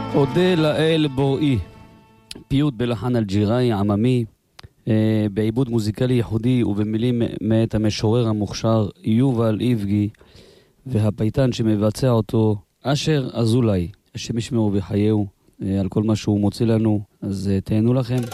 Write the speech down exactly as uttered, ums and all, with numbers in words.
אודה לאל בוראי, פיוט בלחן אלג'יראי עממי, אה, בעיבוד מוזיקלי ייחודי ובמילים מאת המשורר המוכשר יובל איבגי, והפייטן שמבצע אותו אשר אזולאי, השם ישמעו וחייהו, אה, על כל מה שהוא מוציא לנו. אז אה, תהנו לכם.